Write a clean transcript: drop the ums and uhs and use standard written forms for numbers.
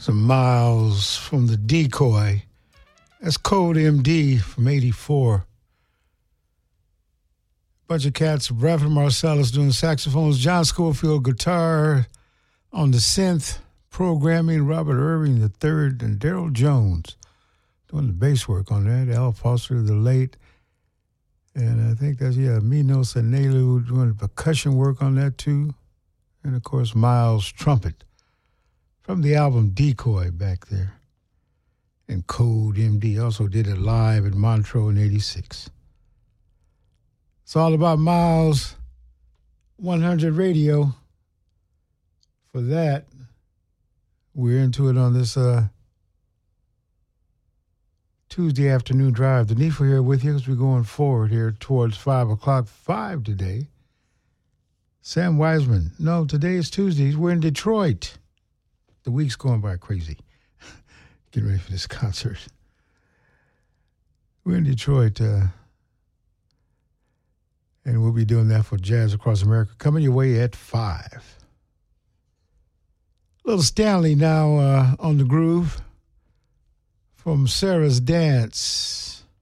Some Miles from the Decoy. That's Code MD from 84. Bunch of cats, Bradford Marsalis doing saxophones, John Schofield guitar on the synth, programming, Robert Irving III, and Daryl Jones doing the bass work on that, Al Foster the late, and I think that's, Minos Anelu doing the percussion work on that too, and of course Miles trumpet from the album Decoy back there. And Code MD also did it live in Montreux in 86. It's all about Miles 100 Radio. For that, we're into it on this Tuesday afternoon drive. The Needful here with you as we're going forward here towards 5 o'clock. 5 today. Sam Wiseman. No, today is Tuesday. We're in Detroit. The week's going by crazy. Getting ready for this concert. We're in Detroit, and we'll be doing that for Jazz Across America. Coming your way at 5. Little Stanley now on the groove from Sarah's Dance.